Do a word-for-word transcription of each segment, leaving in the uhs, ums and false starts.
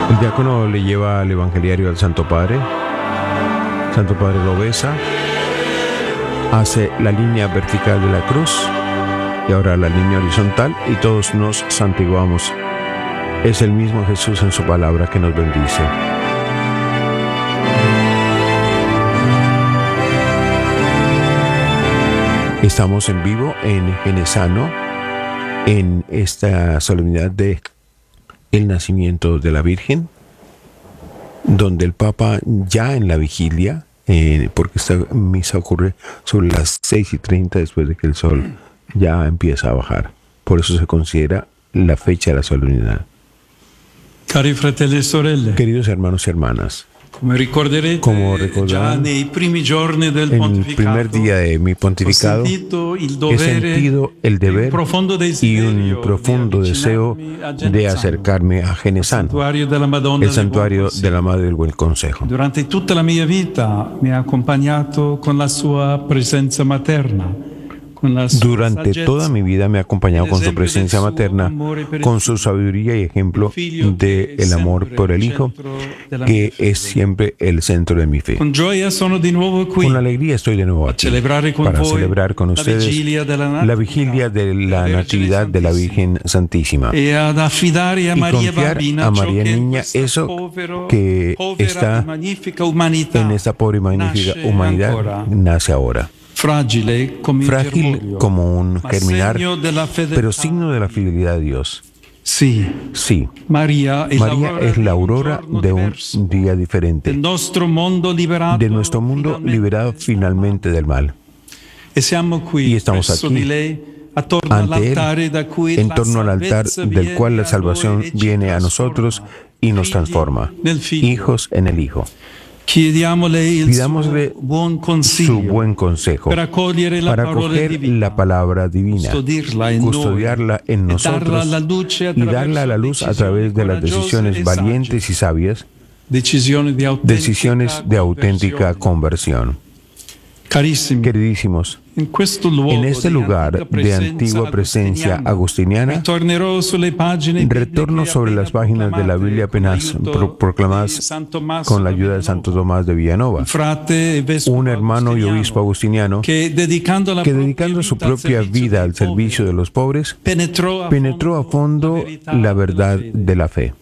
El diácono le lleva al evangeliario al Santo Padre. Santo Padre lo besa, hace la línea vertical de la cruz y ahora la línea horizontal y todos nos santiguamos. Es el mismo Jesús en su palabra que nos bendice. Estamos en vivo en Genesano, en esta solemnidad de el nacimiento de la Virgen, donde el Papa ya en la vigilia, eh, porque esta misa ocurre sobre las seis y treinta después de que el sol ya empieza a bajar. Por eso se considera la fecha de la solemnidad. Cari fratelli e sorelle, Queridos hermanos y hermanas, come ricorderete, como già recordarán, nei primi giorni del en el pontificato, primer día de mi pontificado ho sentito il he dovere sentido el deber e un profondo y desiderio un profundo di deseo avvicinarmi a de Genesano, acercarme a al Genesano, santuario della Madonna el del santuario Buon de Consiglio. la Madre del Buen Consejo. Durante tutta la mia vita mi ha accompagnato con la sua presenza materna, con la sua Durante saggezza, toda mi vida me ha acompañado con su presencia materna, con su sabiduría y ejemplo del amor por el Hijo, que es siempre el centro de mi fe. Con gioia sono di nuovo qui Con alegría estoy de nuevo aquí celebrare con para voi celebrar con la ustedes vigilia della la vigilia de la Natividad de la Virgen Santísima e ad affidare a y Maria confiar Bambina a ciò María che in Niña questa eso povero- que povera está e magnifica umanità en esta pobre y magnífica nasce humanidad ancora, nace ahora. fragile come il Frágil germoglio, como un ma germinar, segno della fedeltà. pero signo de la fidelidad de Dios. Sì, Sí, Maria è María l'aurora es la di un aurora giorno de un diverso, día del diferente, nostro mondo liberato de nuestro mundo finalmente liberado finalmente del mal. E siamo qui Y estamos presso aquí, di lei, attorno ante all'altare Él, da cui en la torno al altar salvezza del cual la viene a salvación noi e ci viene a nosotros y nos figli transforma, nel figlio. hijos en el Hijo. Chiediamole il Pidámosle suo buon Su consiglio buen consejo per accogliere la para parola acoger divina, la palabra divina, custodirla in noi, custodiarla en e darla nosotros alla luce y attraverso darla a la luz a través de las decisioni decisiones coraggiose e valientes y sabias, decisioni di autentica decisiones de auténtica conversione. conversión. Carissimi, Queridísimos, in questo luogo en este di lugar antica de antigua presencia agustiniana, ritornerò sulle pagine retorno bibliche sobre las appena páginas de la Biblia proclamate apenas con pro- l'aiuto proclamadas di San Tommaso con la da ayuda de Villanova, Santo Tomás de Villanova, un frate e vescovo un hermano y agustiniano obispo agustiniano che dedicando, la que propria dedicando su vita al propia servizio vida dei al servicio de poveri, los pobres, penetrò a penetró a fondo verità la della verdad fede. de la fe.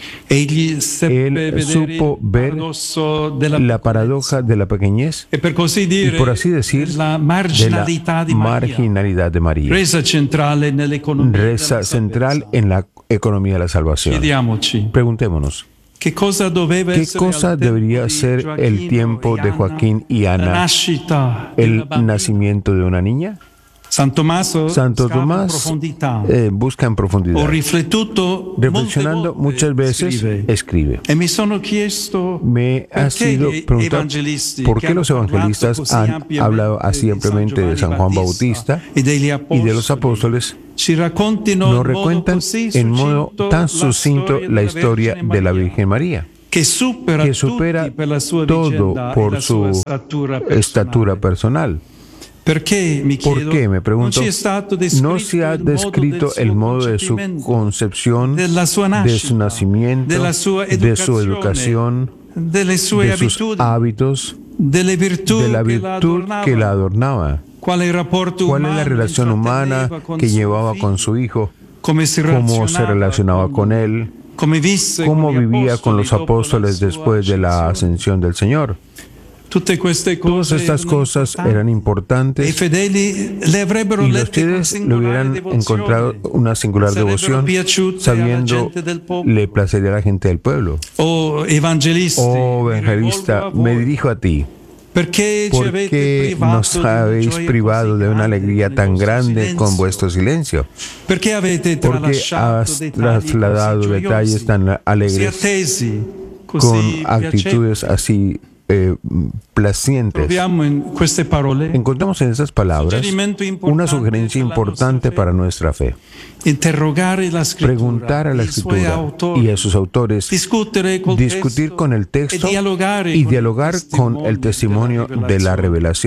Egli seppe Él vedere supo il ver paradosso della la paradoja de la pequeñez e per così y, dire por así decir, la de la marginalità di Maria, marginalidad de María, resa centrale nell'economia reza della central salvezza. en la economía de la salvación. Chiediamoci Preguntémonos, che cosa doveva ¿qué essere cosa al tempo debería di ser Gioacchino el tiempo e de Anna, Joaquín y la Ana, nascita di una el bambina? nacimiento de una niña? San Tommaso Santo scava in Tomás profondità. eh, busca en Ho profundidad. riflettuto Reflexionando molte volte, muchas veces, scrive, escribe. e mi sono chiesto Me ha perché sido gli preguntar evangelisti por che qué hanno los evangelistas parlato così han ampiamente hablado así di San ampliamente de Giovanni San Juan Bautista e degli y de los apostoli, apóstoles, ci raccontino nos in modo recuentan così en modo succinto tan la sucinto storia la della historia Vergine de la Maria, Virgen María, che supera, que supera tutti per la sua todo vicenda e por la sua su statura personale. estatura personal. Perché, mi ¿Por chiedo, qué? Me pregunto. non ci è stato No se ha descrito el modo de su concepción, della sua de nascita, su nacimiento, della sua de su educazione, educación, delle sue de sus abitudini, hábitos, delle virtù de la che la virtud que la adornava. adornaba. Qual è il rapporto ¿Cuál es umano la relación humana intratteneva con que suo llevaba figlio? con su hijo? Come si ¿Cómo se relacionaba con lui? él? Come visse ¿Cómo con gli vivía con apostoli los dopo la apóstoles sua después de la ascensione? ascensión del Señor? Tutte queste Todas cose estas erano cosas importanti. eran E i importantes fedeli le avrebbero y los lette con fieles le singolare hubieran devozione. encontrado una singular Sarebbero devoción, piaciute alla sabiendo gente del popolo. le placería a la gente del pueblo. Oh evangelisti, Oh mi evangelista, rivolgo a me voi. dirijo a ti. Perché ci ¿Por avete qué privato nos di una habéis gioia privado così de una grande alegría nel tan vostro grande silenzio? con vuestro silencio? Perché avete ¿Por qué tralasciato has dei tagli trasladado così detalles gioiosi, tan così alegres attesi, con così actitudes piacevoli? así eh, placientes? Troviamo in queste parole Encontramos en esas palabras suggerimento importante una sugerencia per la importante nostra fe. para nuestra fe. Interrogare la scrittura, Preguntar a la i suoi escritura autori, y a sus autores, discutere col discutir testo con el texto e dialogare y con dialogar con el testimonio de la revelación.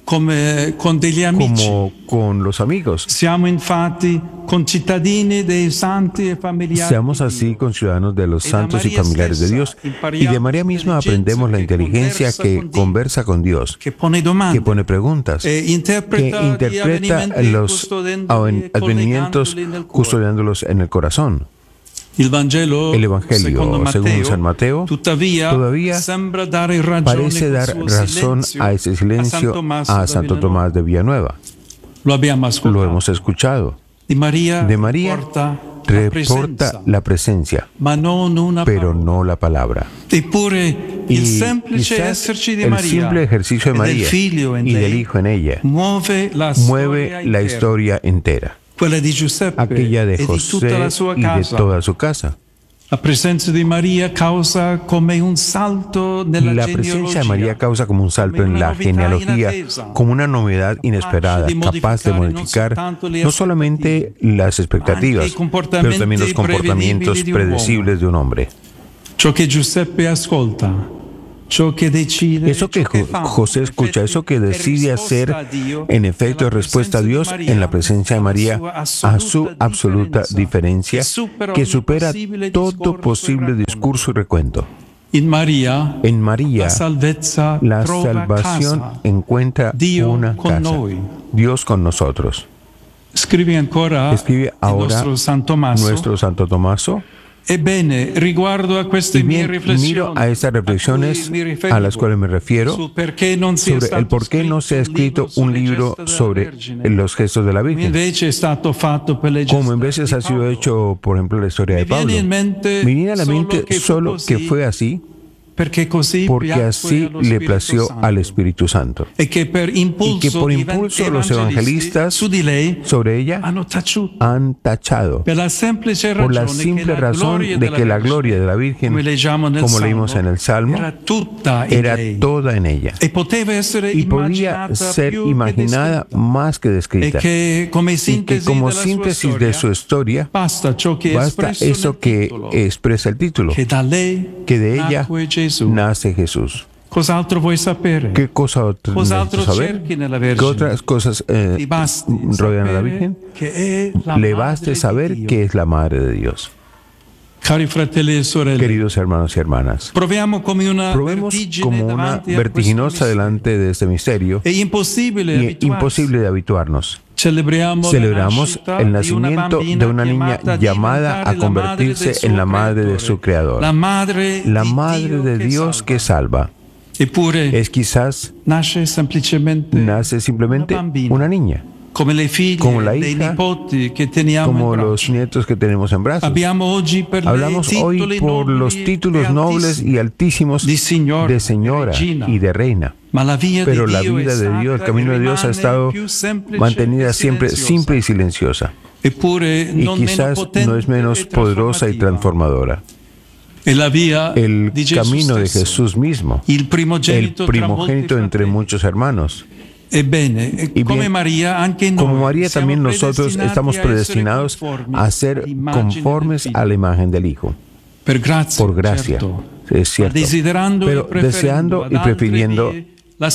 come con degli amici. como con los amigos. Siamo infatti concittadini dei santi e familiari. Seamos así conciudadanos de los santos y familiares de Dios. Y de María misma aprendemos la inteligencia que conversa con Dios, que pone domande, que pone preguntas, e que interpreta, interpreta los advenimientos custodiándolos en el corazón. Il Vangelo, El Evangelio, Matteo, según San Mateo, tuttavia, todavía sembra dare ragione parece dar col suo razón silenzio a ese silencio a Santo Tomás de Villanueva. Lo abbiamo Lo ascoltato. hemos escuchado. Di María, De María reporta la reporta presenza, la presencia, ma non una pero parola. no la palabra. Eppure Y il semplice quizás esserci di el María simple ejercicio de e del María Figlio in y del lei Hijo en ella muove la mueve storia la intera, historia entera, quella di Giuseppe aquella de e di tutta José la sua y de casa. toda su casa. La presenza di Maria causa come un salto nella La presencia de María genealogia, causa como un salto en la genealogía, como una novedad inesperada, capaz de modificar no solamente las expectativas, pero también los comportamientos predecibles de un hombre. ciò che Giuseppe ascolta, ciò che decide, Eso que ciò che Jo- fa, José escucha, eso que decide hacer, en efecto es respuesta a Dios en la presencia de María, a su absoluta diferencia, que supera todo posible discurso y recuento. In Maria, En María, la salvezza la trova salvación casa. encuentra Dio una con casa. noi. Dios con nosotros. Scrive ancora Escribe il ahora nostro San Tommaso. nuestro Santo Tomaso. Ebbene, riguardo a queste Y mie bien, riflessioni, miro a estas reflexiones cui mi a riferivo, las cuales me refiero su perché non sia sobre el stato por qué no se ha scritto escrito un libro sulle gesta della sobre Vergine, los gestos de la come Virgen, invece è stato fatto per le como gesta en veces di ha sido Paolo. hecho, por ejemplo, la historia de Mi viene Pablo. in mente Me viene a la solo mente che fu solo così, que fue así perché così porque piacque así allo le Spirito plació Santo, al Espíritu Santo. e che per impulso, Y que por di impulso los evangelisti evangelistas su di lei sobre ella hanno taciuto han tachado per la semplice por la ragione simple che la razón gloria de della que la Vergine, gloria de la Virgen, come leggiamo nel como leímos Salmo, en el Salmo, era tutta in era lei toda en ella e poteva essere y podía immaginata ser più che imaginada descritta. más que E descrita. che come Y que sintesi como della síntesis sua de storia, su historia, basta ciò che è basta espresso eso nel que titolo, expresa el título, che da lei que de ella nacque Gesù. nace Jesús. Cos'altro vuoi sapere? ¿Qué cosa otra Cos'altro necesito saber? cerchi nella ¿Qué Vergine? otras cosas eh, Ti basti rodean a la sapere Virgen? che è la Le madre baste di saber Dio. que es la Madre de Dios. Cari fratelli e sorelle, Queridos hermanos y hermanas, proviamo come una probemos vertigine como una davanti a vertiginosa questo delante de este misterio mistero. È impossibile y abituarsi. imposible de habituarnos. Celebriamo Celebramos la el nascita nacimiento di de una niña chiamata a llamada a diventare la madre convertirse del suo en la madre de creatore, su Creador, la madre, la di Madre Dio de che Dios salva. que salva. Eppure Es quizás, nasce semplicemente nace simplemente una bambina, una niña, come le figlie como la dei hija, nipoti che teniamo como in los braccio. nietos que tenemos en brazos. Abbiamo oggi per Hablamos lei hoy titoli por nobili los títulos e nobles altissimi, y altísimos di signora, de señora regina. y de reina. Ma la via Pero di la Dio vida è de Dios, el stata camino e de Dios ha rimane estado più semplice mantenida e siempre silenziosa. simple y silenciosa. Eppure Y non meno quizás potente no es menos e poderosa y trasformativa. transformadora. E la via El di Gesù camino de stesso, Jesús mismo, il el primogenito, tra molti primogénito entre fratelli. muchos hermanos. Ebbene, e Y come bien, María, anche noi Como María, siamo también nosotros predestinati estamos a essere predestinados conformi a ser all'immagine conformes del a la Figlio. imagen del Hijo, Per grazia, por gracia, certo, es ma cierto, desiderando pero e preferendo deseando ad y altre prefiriendo vie